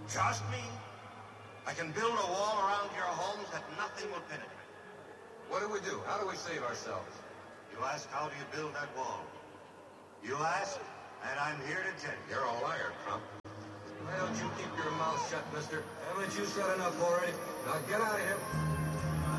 Trust me. I can build a wall around your homes that nothing will penetrate. What do we do? How do we save ourselves? You ask, how do you build that wall? You ask, and I'm here to tell you. You're a liar, Crump. Why don't you keep your mouth shut, mister? Haven't you said enough already? Now get out of here.